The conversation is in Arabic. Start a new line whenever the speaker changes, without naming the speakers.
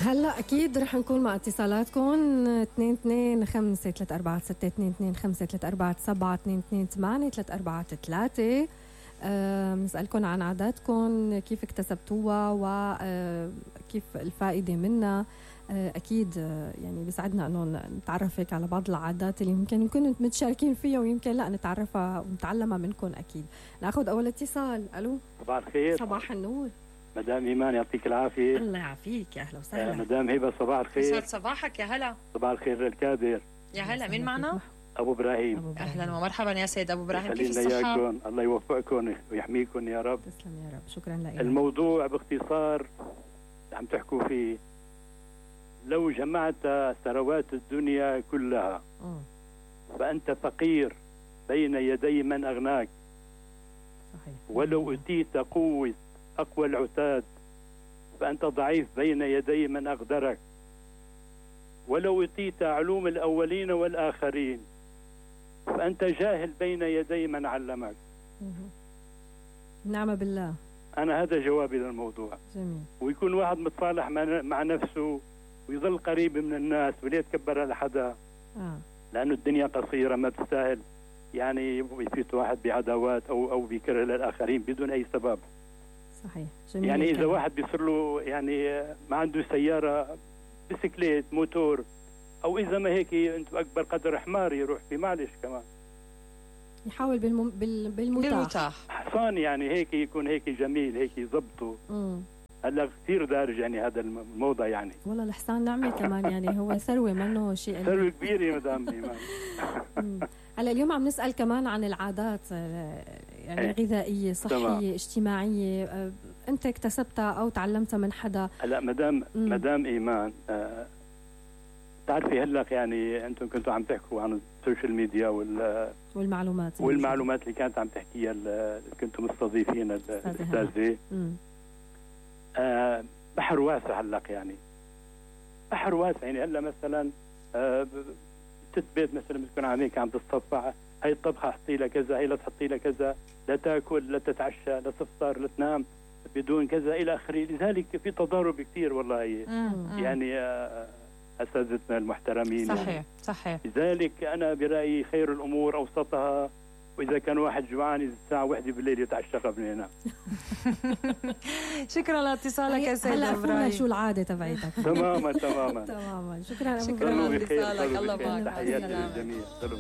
هلا اكيد رح نكون مع اتصالاتكم 225-346-347-228-343. نسألكم عن عاداتكم، كيف اكتسبتوها وكيف الفائدة منها. أكيد يعني بيسعدنا أنه نتعرف هيك على بعض العادات اللي ممكن نكون متشاركين فيها ويمكن لا نتعرفها ونتعلمها منكم. أكيد ناخذ أول اتصال. ألو،
صباح الخير.
صباح النور.
مدام إيمان يعطيك العافية.
الله يعافيك، يا أهلا وسهلا.
مدام هبة صباح الخير.
يسعد صباحك. يا هلا.
صباح الخير الكادر.
يا هلا، مين معنا؟
أبو إبراهيم.
أهلا ومرحبا يا سيد أبو إبراهيم، كيف
خلينا
الصحة؟
إياكم، الله يوفقكم ويحميكم يا رب.
تسلم يا رب، شكرا لك.
الموضوع باختصار عم تحكوا فيه، لو جمعت ثروات الدنيا كلها فأنت فقير بين يدي من أغناك.
صحيح.
ولو أتيت قوة أقوى العتاد فأنت ضعيف بين يدي من أقدرك. ولو أتيت علوم الأولين والآخرين فأنت جاهل بين يدي من علمك.
نعم بالله.
أنا هذا جوابي للموضوع.
جميل.
ويكون واحد متصالح مع نفسه ويظل قريب من الناس ولا يتكبر على حدا. لأنه الدنيا قصيرة ما بتستاهل يعني يفيت واحد بعداوات أو بكره للآخرين بدون أي سبب.
صحيح. جميل.
يعني إذا واحد بيصير له يعني ما عنده سيارة، بسكليت، موتور، أو إذا ما هيك أنت أكبر قدر حمار يروح في معلش كمان
يحاول بالمتاح.
حصان يعني هيك يكون هيك جميل هيك يضبطه. هلا كثير دارج يعني هذا الموضة يعني.
والله الحصان نعمة كمان يعني هو ثروة منه شيء.
ثروة كبيرة يا مدام إيمان.
هلا اليوم عم نسأل كمان عن العادات يعني غذائية، صحية، تمام. اجتماعية، أنت اكتسبتها أو تعلمتها من حدا؟
هلا مدام إيمان، تعرفي هلا يعني أنتم كنتوا عم تحكوا عن السوشيال ميديا والمعلومات اللي كانت عم تحكيها كنتوا مستضيفين الأستاذة. بحر واسع هلا يعني بحر واسع يعني. هلا مثلا ست بيت مثلا بتكون هيك عم تتصفح، هي الطبخه حطي لها كذا، هي لا تحطي لها كذا، لا تاكل، لا تتعشى، لا تفطر، لا تنام بدون كذا الى اخره. لذلك في تضارب كثير والله يعني اساتذتنا المحترمين.
صحيح
يعني.
صحيح.
لذلك انا برايي خير الامور اوسطها، وإذا كان واحد جوعان الساعة 1 بالليل يتعشى قبل هنا.
شكرا لاتصالك يا سيد
إبراهيم. هلا شو العادة تبعيتك؟
تماما
تماما. شكرا
لاتصالك، الله معك.
تحياتي للجميع.